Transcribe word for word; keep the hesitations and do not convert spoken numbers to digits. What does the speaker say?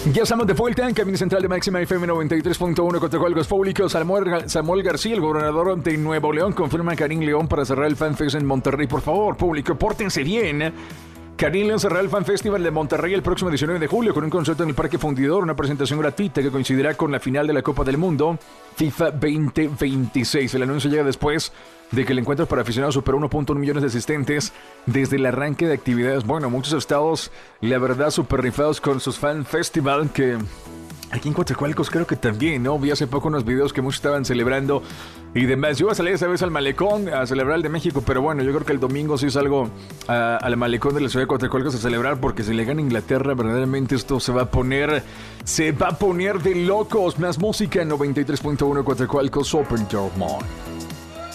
Ya estamos de vuelta en Camino Central de Máxima F M noventa y tres punto uno contra Juegos Públicos. Samuel, Samuel García, el gobernador de Nuevo León, confirma a Karim León para cerrar el FanFest en Monterrey. Por favor, público, pórtense bien. Karim León cerrará el Fan Festival de Monterrey el próximo diecinueve de julio con un concierto en el Parque Fundidor, una presentación gratuita que coincidirá con la final de la Copa del Mundo FIFA veinte veintiséis. El anuncio llega después de que el encuentro para aficionados superó uno punto uno millones de asistentes desde el arranque de actividades. Bueno, muchos estados, la verdad, super rifados con sus Fan Festival, que aquí en Coatzacoalcos creo que también, ¿no? Vi hace poco unos videos que muchos estaban celebrando y demás. Yo iba a salir esa vez al Malecón a celebrar el de México, pero bueno, yo creo que el domingo sí salgo a, al Malecón de la ciudad de Coatzacoalcos a celebrar, porque si le gana Inglaterra, verdaderamente esto se va a poner, se va a poner de locos. Más música en noventa y tres punto uno Coatzacoalcos, Open Your Mind.